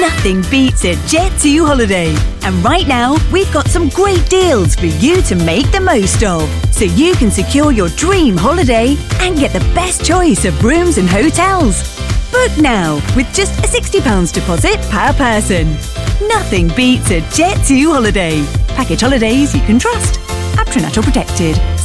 Nothing beats a Jet2 holiday. And right now, we've got some great deals for you to make the most of. So you can secure your dream holiday and get the best choice of rooms and hotels. Book now with just a £60 deposit per person. Nothing beats a Jet2 holiday. Package holidays you can trust. Aptra Natural Protected.